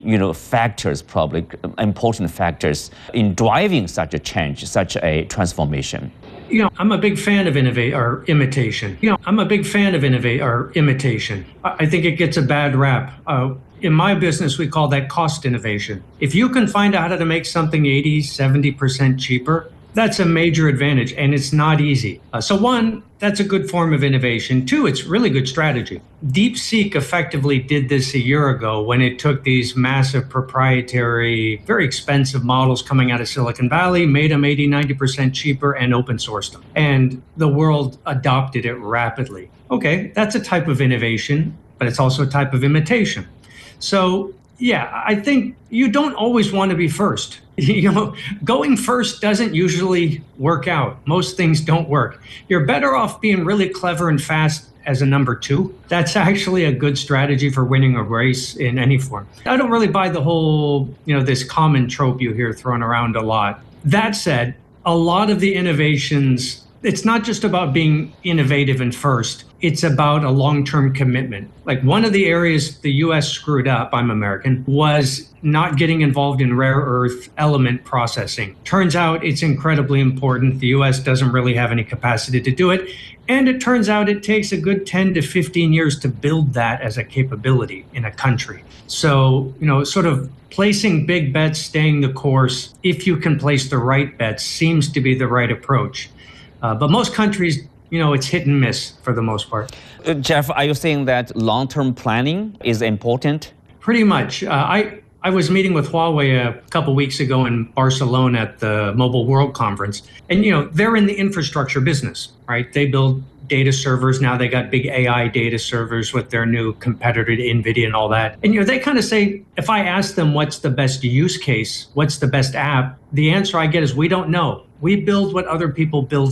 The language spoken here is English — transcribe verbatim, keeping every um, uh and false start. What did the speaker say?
you know, factors, probably important factors in driving such a change, such a transformation? You know, I'm a big fan of innovate or imitation. You know, I'm a big fan of innovate or imitation. I I think it gets a bad rap. Uh, in my business, we call that cost innovation. If you can find out how to make something eighty, seventy percent cheaper, that's a major advantage, and it's not easy. Uh, so one, that's a good form of innovation. Two, it's really good strategy. DeepSeek effectively did this a year ago when it took these massive proprietary, very expensive models coming out of Silicon Valley, made them eighty, ninety percent cheaper, and open sourced them. And the world adopted it rapidly. Okay, that's a type of innovation, but it's also a type of imitation. So yeah, I think you don't always want to be first. You know, going first doesn't usually work out. Most things don't work. You're better off being really clever and fast as a number two. That's actually a good strategy for winning a race in any form. I don't really buy the whole, you know, this common trope you hear thrown around a lot. That said, a lot of the innovations, it's not just about being innovative and first. It's about a long-term commitment. Like one of the areas the U S screwed up, I'm American, was not getting involved in rare earth element processing. Turns out it's incredibly important. The U S doesn't really have any capacity to do it. And it turns out it takes a good ten to fifteen years to build that as a capability in a country. So, you know, sort of placing big bets, staying the course, if you can place the right bets, seems to be the right approach. Uh, but most countries, you know, it's hit and miss for the most part. Uh, Jeff, are you saying that long-term planning is important? Pretty much. Uh, I I was meeting with Huawei a couple weeks ago in Barcelona at the Mobile World Conference. And, you know, they're in the infrastructure business, right? They build data servers. Now they got big A I data servers with their new competitor to NVIDIA and all that. And, you know, they kind of say, if I ask them what's the best use case, what's the best app, the answer I get is we don't know. We build what other people build